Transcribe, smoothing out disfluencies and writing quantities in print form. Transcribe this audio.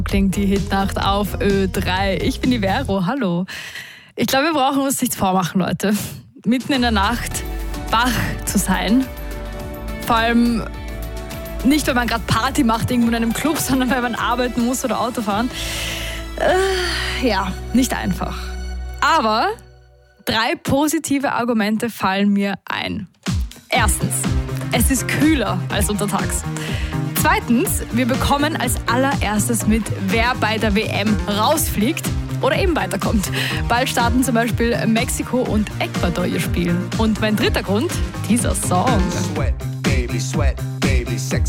Klingt die Hitnacht auf Ö3. Ich bin die Vero, hallo. Ich glaube, wir brauchen uns nichts vormachen, Leute. Mitten in der Nacht wach zu sein. Vor allem nicht, weil man gerade Party macht irgendwo in einem Club, sondern weil man arbeiten muss oder Auto fahren. Ja, nicht einfach. Aber 3 positive Argumente fallen mir ein. Erstens, es ist kühler als untertags. Zweitens, wir bekommen als allererstes mit, wer bei der WM rausfliegt oder eben weiterkommt. Bald starten zum Beispiel Mexiko und Ecuador ihr Spiel. Und mein dritter Grund, dieser Song. Sweat, baby, sex.